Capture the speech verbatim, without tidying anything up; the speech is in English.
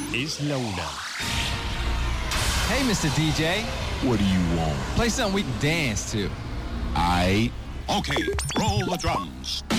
Es la una. Hey, Mister D J. What do you want? Play something we can dance to. I. Okay, roll the drums.